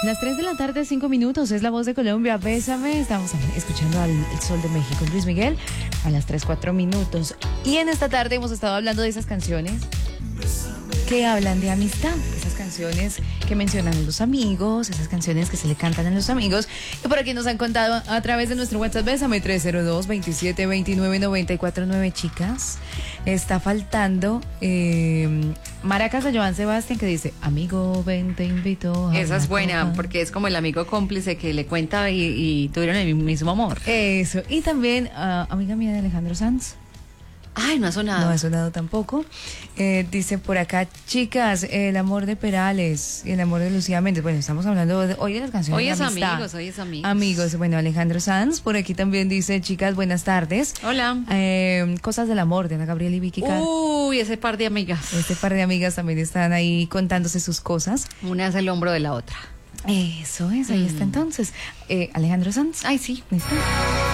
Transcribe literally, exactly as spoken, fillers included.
Las tres de la tarde, cinco minutos, es La Voz de Colombia, Bésame. Estamos escuchando al El Sol de México, Luis Miguel, a las tres, cuatro minutos. Y en esta tarde hemos estado hablando de esas canciones que hablan de amistad, esas canciones que mencionan los amigos, esas canciones que se le cantan a los amigos. Y por aquí nos han contado a través de nuestro WhatsApp, Bésame, tres cero dos, veintisiete, veintinueve, noventa y cuatro nueve, chicas. Está faltando eh, Maracas de Joan Sebastián, que dice, amigo, ven, te invito a Esa es buena, copa. porque es como el amigo cómplice que le cuenta y, y tuvieron el mismo amor. Eso. Y también, uh, amiga mía de Alejandro Sanz. Ay, no ha sonado. No ha sonado tampoco. Eh, dice por acá, chicas, el amor de Perales y el amor de Lucía Méndez. Bueno, estamos hablando de, hoy de las canciones Hoy de es amistad. amigos, hoy es amigos. Amigos, bueno, Alejandro Sanz, por aquí también dice, chicas, buenas tardes. Hola. Eh, Cosas del amor de Ana Gabriela y Vicky Carr. Uy, ese par de amigas. Este par de amigas también están ahí contándose sus cosas. Una es el hombro de la otra. Eso es, ahí Mm. está entonces. Eh, Alejandro Sanz. Ay, sí. ¿Listo?